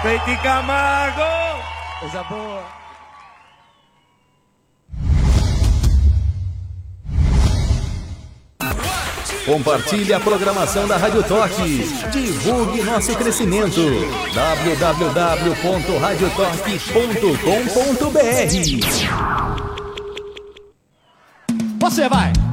Peite Camargo! Coisa boa. Compartilhe a programação da Rádio Toque. Divulgue nosso crescimento. www.radiotoque.com.br. Você vai!